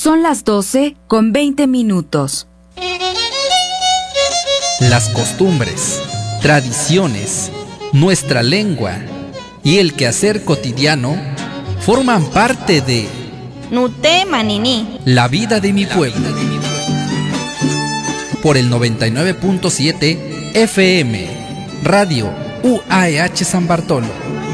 Son las 12:20. Las costumbres, tradiciones, nuestra lengua y el quehacer cotidiano forman parte de Nute Manini, la vida de mi pueblo. Por el 99.7 FM, Radio UAEH San Bartolo.